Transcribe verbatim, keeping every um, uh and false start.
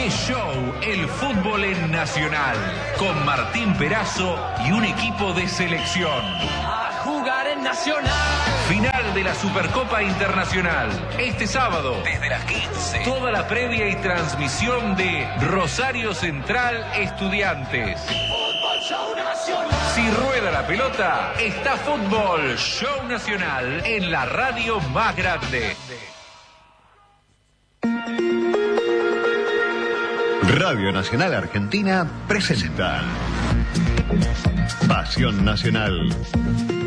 Es show el fútbol en Nacional, con Martín Perazo y un equipo de selección. A jugar en Nacional. Final de la Supercopa Internacional. Este sábado, desde las quince. Toda la previa y transmisión de Rosario Central Estudiantes. Fútbol Show Nacional. Si rueda la pelota, está Fútbol Show Nacional en la radio más grande. Radio Nacional Argentina presenta Pasión Nacional.